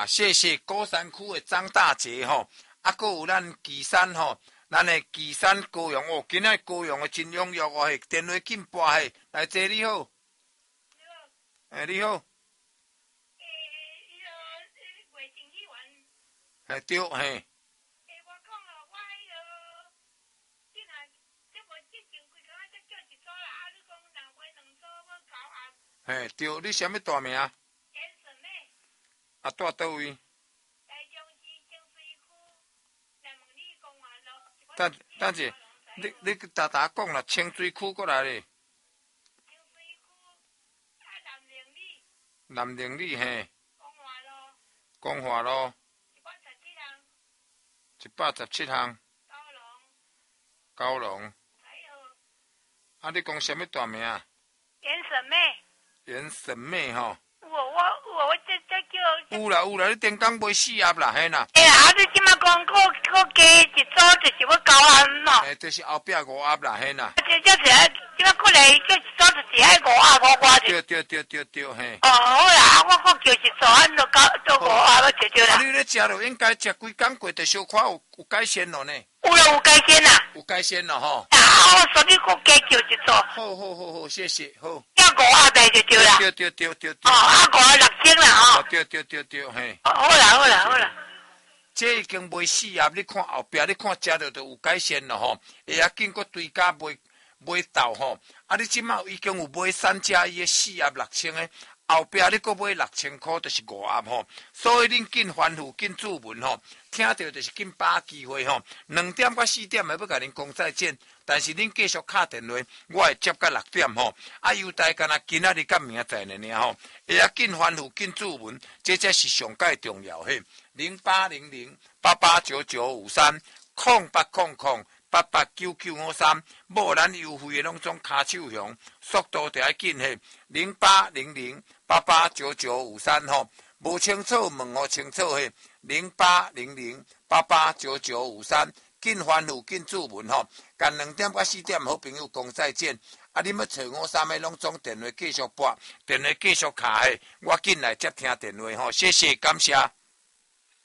哇，谢谢高山区的张大姐吼，啊，还有咱岐山吼，咱的岐山高阳哦，今仔高阳的真踊跃哦，嘿，电话紧拨嘿，来姐你好，你好，对嘿。嘿，对，你什么大名？严沈妹。 啊，住倒位？ 台中市清水区南门里公园路。 等者，你达讲啦，清水区过来咧。 清水区南宁里嘿。 光华路。 117巷。高龙。啊，你讲什么大名？ 严沈妹。 严沈妹吼。 我这叫。 有啦，你电工袂死鸭啦，嘿啦。 啊，你即马讲我加一组，就是要高暗咯。 就是后壁5鸭啦，嘿啦。 这是即马过来叫一组，就是爱5鸭。 对，嘿。 哦，好啦，我叫一组，按就5鸭就啦。 你咧食就应该食几工过，就小可有改善咯呢。 有改善啦。有改善咯吼。 啊，我所以我加叫一组。 好，谢谢，好。 要5鸭来就对啦。对。哦，啊5鸭6千啦吼。 对，嘿。 好啦。 这已经袂死啊！你看后壁，你看食到都有改善咯吼。会啊，经过追加买到吼。啊，你即马已经有买3只伊的4鸭6000的，后壁你搁买6000块，就是5鸭吼。所以恁紧吩咐紧注文吼，听到就是紧把握机会吼。2点到4点的要甲恁讲再见，但是恁继续敲电话，我会接到6点吼。啊，优待干那今仔日甲明仔载呢吼。会啊，紧吩咐紧注文，这才是上界重要嘿。0800889953，0800889953，无咱优惠的拢总骹手响，速度就要紧嘿。0800889953吼，无清楚问我清楚嘿。0800889953，紧吩咐紧注文吼，干2点到4点好朋友讲再见。啊，你要找我啥物拢总电话继续拨，电话继续卡嘿，我紧来接听电话吼，谢谢感谢。